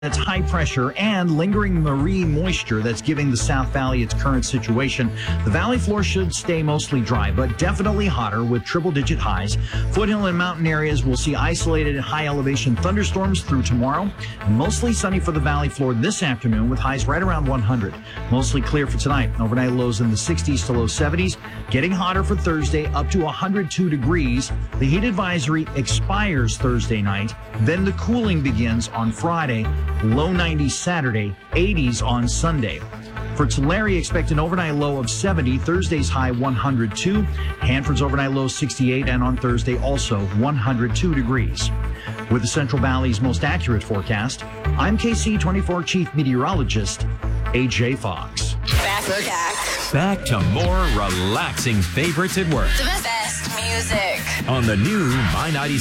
That's high pressure and lingering marine moisture that's giving the South Valley its current situation. The valley floor should stay mostly dry, but definitely hotter with triple-digit highs. Foothill and mountain areas will see isolated high-elevation thunderstorms through tomorrow. Mostly sunny for the valley floor this afternoon with highs right around 100. Mostly clear for tonight. Overnight lows in the 60s to low 70s. Getting hotter for Thursday up to 102 degrees. The heat advisory expires Thursday night. Then the cooling begins on Friday. Low 90s Saturday, 80s on Sunday. For Tulare, expect an overnight low of 70, Thursday's high 102. Hanford's overnight low 68, and on Thursday also 102 degrees. With the Central Valley's most accurate forecast, I'm KC24 Chief Meteorologist AJ Fox. Back to more relaxing favorites at work. The best music on the new My 96.